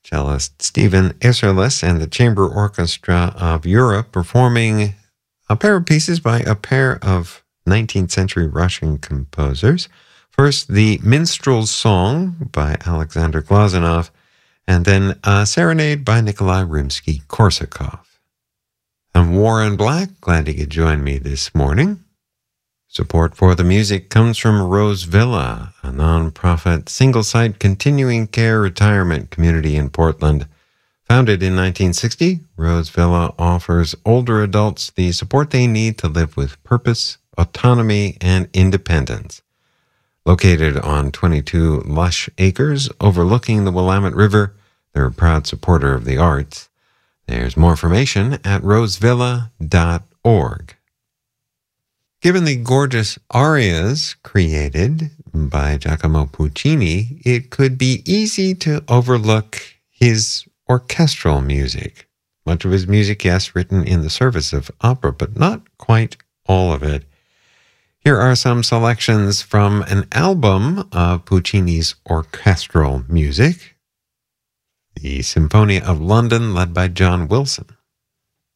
cellist Stephen Isserlis and the Chamber Orchestra of Europe performing a pair of pieces by a pair of 19th century Russian composers. First, the Minstrel's Song by Alexander Glazunov, and then a serenade by Nikolai Rimsky-Korsakov. I'm Warren Black, glad you could join me this morning. Support for the music comes from Rose Villa, a nonprofit single-site continuing care retirement community in Portland. Founded in 1960, Rose Villa offers older adults the support they need to live with purpose, autonomy, and independence. Located on 22 lush acres overlooking the Willamette River, they're a proud supporter of the arts. There's more information at rosevilla.org. Given the gorgeous arias created by Giacomo Puccini, it could be easy to overlook his orchestral music. Much of his music, yes, written in the service of opera, but not quite all of it. Here are some selections from an album of Puccini's orchestral music, the Symphonia of London, led by John Wilson.